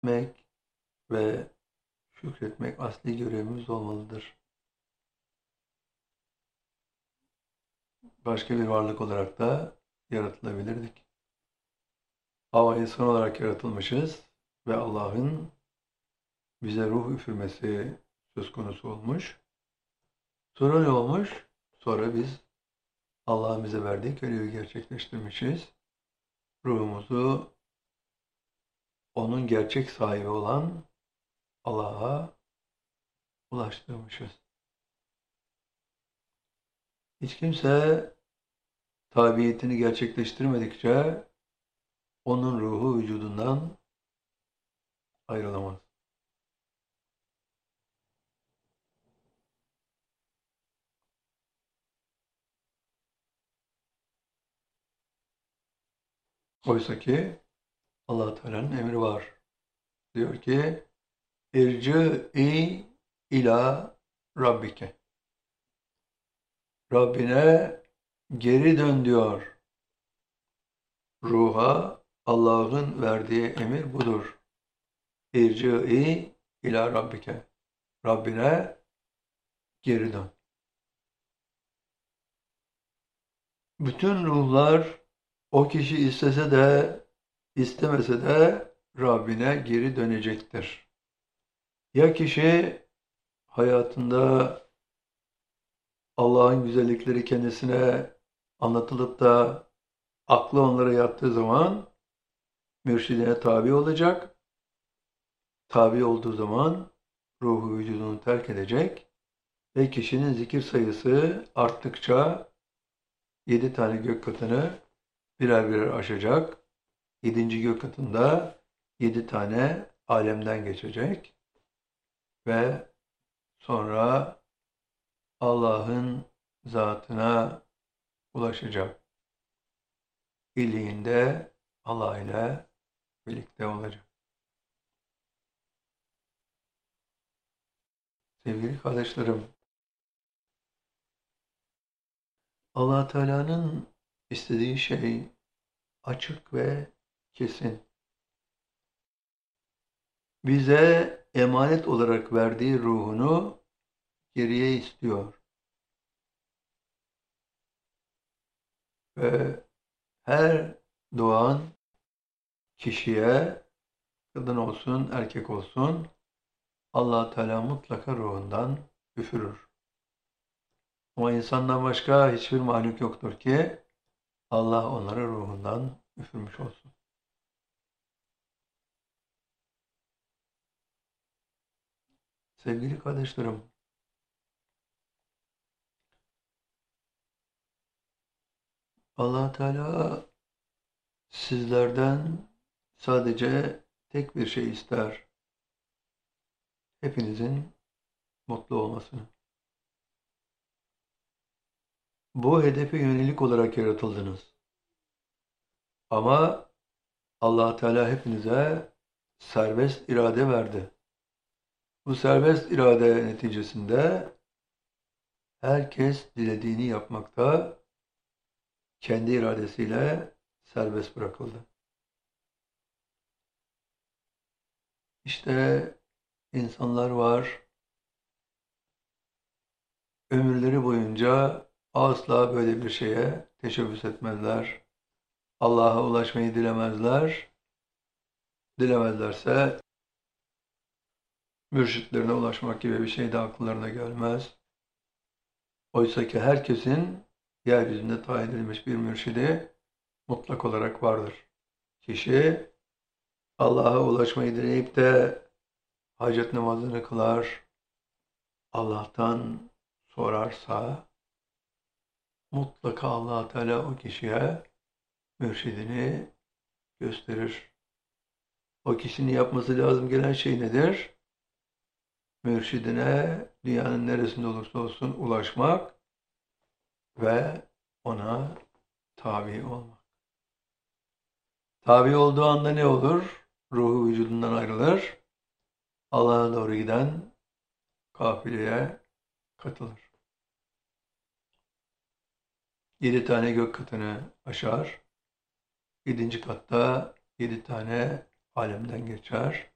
etmek ve şükretmek asli görevimiz olmalıdır. Başka bir varlık olarak da yaratılabilirdik. Ama insan olarak yaratılmışız ve Allah'ın bize ruh üfürmesi söz konusu olmuş. Sonra ne olmuş? Sonra biz Allah'ın bize verdiği görevi gerçekleştirmişiz. Ruhumuzu onun gerçek sahibi olan Allah'a ulaştırmışız. Hiç kimse tabiyetini gerçekleştirmedikçe onun ruhu vücudundan ayrılamaz. Oysa ki Allah Teala'nın emri var. Diyor ki İrci'i ila Rabbike. Rabbine geri dön diyor. Ruha Allah'ın verdiği emir budur. İrci'i ila Rabbike. Rabbine geri dön. Bütün ruhlar o kişi istese de istemese de Rabbine geri dönecektir. Ya kişi hayatında Allah'ın güzellikleri kendisine anlatılıp da aklı onlara yattığı zaman mürşidine tabi olacak. Tabi olduğu zaman ruhu vücudunu terk edecek ve kişinin zikir sayısı arttıkça 7 tane gök katını birer birer aşacak. 7. gök katında 7 tane alemden geçecek ve sonra Allah'ın zatına ulaşacak. İliğinde Allah ile birlikte olacak. Sevgili kardeşlerim, Allah Teala'nın istediği şey açık ve kesin. Bize emanet olarak verdiği ruhunu geriye istiyor. Ve her doğan kişiye, kadın olsun, erkek olsun, Allah Teala mutlaka ruhundan üfürür. Ama insandan başka hiçbir mahluk yoktur ki Allah onları ruhundan üfürmüş olsun. Sevgili kardeşlerim, Allah Teala sizlerden sadece tek bir şey ister. Hepinizin mutlu olmasını. Bu hedefe yönelik olarak yaratıldınız. Ama Allah Teala hepinize serbest irade verdi. Bu serbest irade neticesinde herkes dilediğini yapmakta, kendi iradesiyle serbest bırakıldı. İşte insanlar var, ömürleri boyunca asla böyle bir şeye teşebbüs etmezler. Allah'a ulaşmayı dilemezler. Dilemezlerse mürşitlerine ulaşmak gibi bir şey de akıllarına gelmez. Oysa ki herkesin yeryüzünde tayin edilmiş bir mürşidi mutlak olarak vardır. Kişi Allah'a ulaşmayı dileyip de hacet namazını kılar, Allah'tan sorarsa mutlaka Allah Teala o kişiye mürşidini gösterir. O kişinin yapması lazım gelen şey nedir? Mürşidine dünyanın neresinde olursa olsun ulaşmak ve ona tabi olmak. Tabi olduğu anda ne olur? Ruhu vücudundan ayrılır. Allah'a doğru giden kafileye katılır. 7 tane gök katını aşar. 7. katta 7 tane alemden geçer.